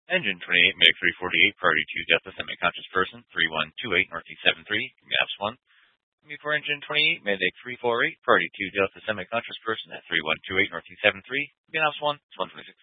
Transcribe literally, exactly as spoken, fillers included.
Engine twenty-eight, Meg three forty-eight, Priority two, Delta Semi-Conscious Person, three one two eight, Northeast seven three, Gaps one. Before Engine twenty-eight, Mayday three four eight, Priority two, Delta Semi-Conscious Person at three one two eight, Northeast seven three, Gaps one, one twenty-six.